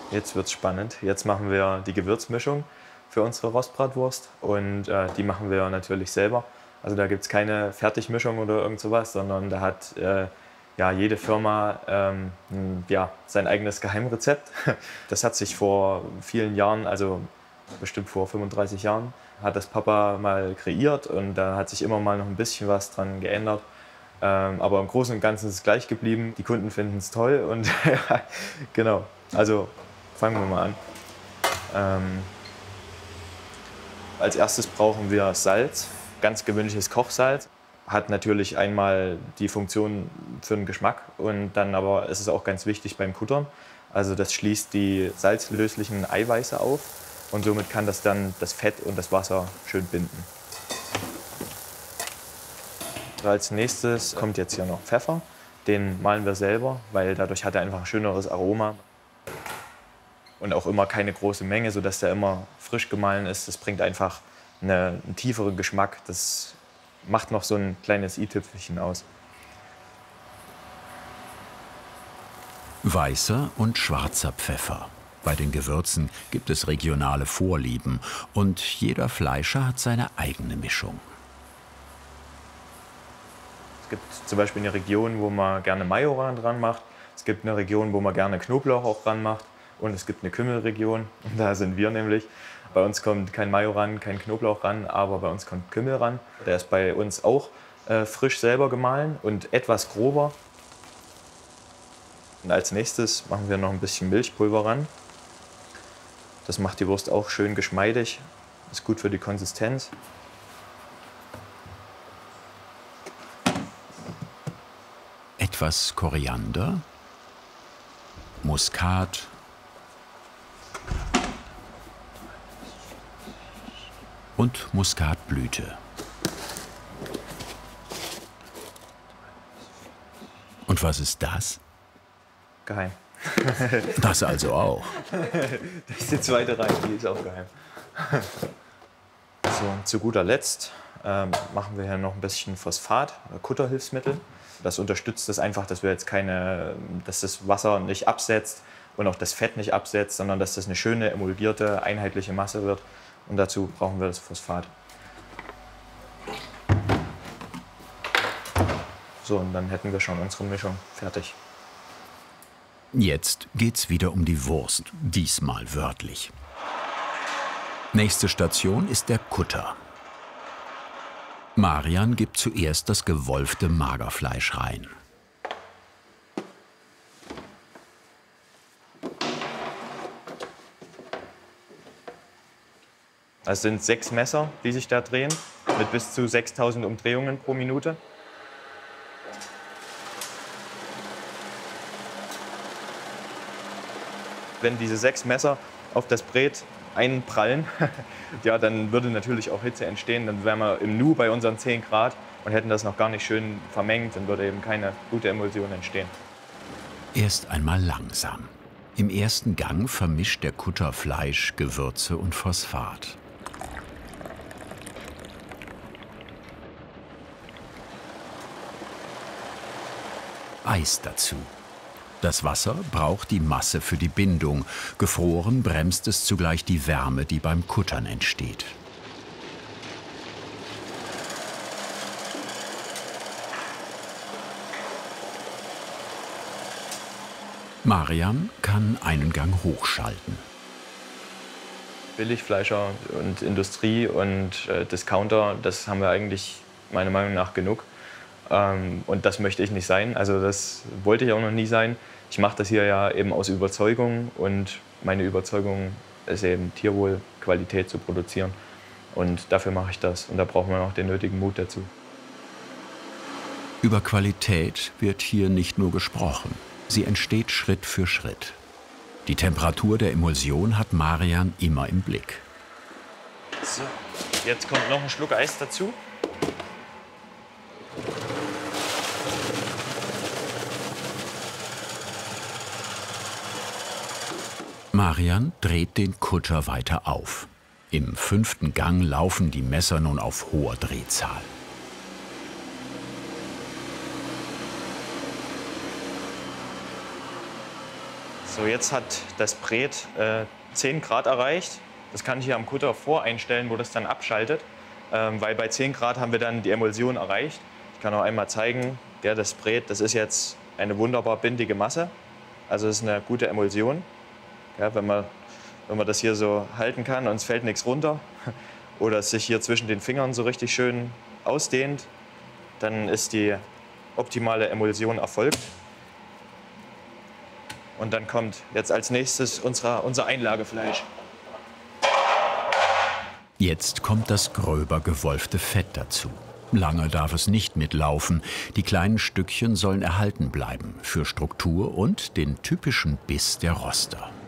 Jetzt wird's spannend. Jetzt machen wir die Gewürzmischung für unsere Rostbratwurst und die machen wir natürlich selber. Also da gibt es keine Fertigmischung oder irgend sowas, sondern da hat ja, jede Firma ja, sein eigenes Geheimrezept. Das hat sich vor vielen Jahren, also bestimmt vor 35 Jahren, hat das Papa mal kreiert und da hat sich immer mal noch ein bisschen was dran geändert. Aber im Großen und Ganzen ist es gleich geblieben. Die Kunden finden es toll und ja, genau. Also fangen wir mal an. Als erstes brauchen wir Salz, ganz gewöhnliches Kochsalz. Hat natürlich einmal die Funktion für den Geschmack und dann aber ist es auch ganz wichtig beim Kuttern. Also das schließt die salzlöslichen Eiweiße auf und somit kann das dann das Fett und das Wasser schön binden. Als nächstes kommt jetzt hier noch Pfeffer. Den mahlen wir selber, weil dadurch hat er einfach ein schöneres Aroma. Und auch immer keine große Menge, sodass der immer frisch gemahlen ist. Das bringt einfach einen tieferen Geschmack. Das macht noch so ein kleines i-Tüpfelchen aus. Weißer und schwarzer Pfeffer. Bei den Gewürzen gibt es regionale Vorlieben und jeder Fleischer hat seine eigene Mischung. Es gibt zum Beispiel eine Region, wo man gerne Majoran dran macht. Es gibt eine Region, wo man gerne Knoblauch auch dran macht. Und es gibt eine Kümmelregion, da sind wir nämlich. Bei uns kommt kein Majoran, kein Knoblauch ran, aber bei uns kommt Kümmel ran. Der ist bei uns auch frisch selber gemahlen und etwas grober. Und als nächstes machen wir noch ein bisschen Milchpulver ran. Das macht die Wurst auch schön geschmeidig, ist gut für die Konsistenz. Etwas Koriander, Muskat und Muskatblüte. Und was ist das? Geheim. Das also auch. Das ist die zweite Reihe, die ist auch geheim. So, zu guter Letzt machen wir hier noch ein bisschen Phosphat, Kutterhilfsmittel. Das unterstützt das einfach, dass wir jetzt dass das Wasser nicht absetzt und auch das Fett nicht absetzt, sondern dass das eine schöne, emulgierte, einheitliche Masse wird. Und dazu brauchen wir das Phosphat. So, und dann hätten wir schon unsere Mischung fertig. Jetzt geht's wieder um die Wurst, diesmal wörtlich. Nächste Station ist der Kutter. Marian gibt zuerst das gewolfte Magerfleisch rein. Es sind 6 Messer, die sich da drehen, mit bis zu 6000 Umdrehungen pro Minute. Wenn diese 6 Messer auf das Brett einprallen, ja, dann würde natürlich auch Hitze entstehen. Dann wären wir im Nu bei unseren 10 Grad und hätten das noch gar nicht schön vermengt. Dann würde eben keine gute Emulsion entstehen. Erst einmal langsam. Im ersten Gang vermischt der Kutter Fleisch, Gewürze und Phosphat. Eis dazu. Das Wasser braucht die Masse für die Bindung. Gefroren bremst es zugleich die Wärme, die beim Kuttern entsteht. Marian kann einen Gang hochschalten. Billigfleischer und Industrie und Discounter, das haben wir eigentlich meiner Meinung nach genug. Und das möchte ich nicht sein. Also das wollte ich auch noch nie sein. Ich mache das hier ja eben aus Überzeugung und meine Überzeugung ist eben Tierwohl, Qualität zu produzieren. Und dafür mache ich das. Und da braucht man auch den nötigen Mut dazu. Über Qualität wird hier nicht nur gesprochen. Sie entsteht Schritt für Schritt. Die Temperatur der Emulsion hat Marian immer im Blick. So, jetzt kommt noch ein Schluck Eis dazu. Marian dreht den Kutter weiter auf. Im 5. Gang laufen die Messer nun auf hoher Drehzahl. So, jetzt hat das Brät 10 Grad erreicht. Das kann ich hier am Kutter voreinstellen, wo das dann abschaltet. Weil bei 10 Grad haben wir dann die Emulsion erreicht. Ich kann auch einmal zeigen, ja, das Brät, das ist jetzt eine wunderbar bindige Masse. Also es ist eine gute Emulsion. Ja, wenn man das hier so halten kann und es fällt nichts runter oder es sich hier zwischen den Fingern so richtig schön ausdehnt, dann ist die optimale Emulsion erfolgt. Und dann kommt jetzt als nächstes unser Einlagefleisch. Jetzt kommt das gröber gewolfte Fett dazu. Lange darf es nicht mitlaufen. Die kleinen Stückchen sollen erhalten bleiben für Struktur und den typischen Biss der Roster.